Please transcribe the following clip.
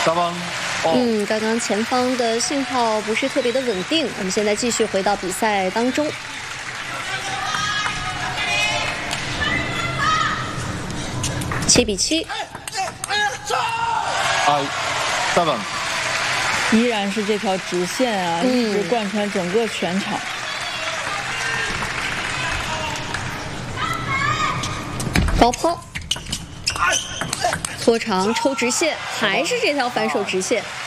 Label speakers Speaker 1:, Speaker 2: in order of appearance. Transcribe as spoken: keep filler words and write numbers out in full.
Speaker 1: seven。
Speaker 2: 嗯，刚刚前方的信号不是特别的稳定，我们现在继续回到比赛当中。七比七。
Speaker 1: I seven。
Speaker 3: 依然是这条直线啊，
Speaker 2: 嗯、
Speaker 3: 一直贯穿整个全场。
Speaker 2: 高抛，拖长抽直线，还是这条反手直线。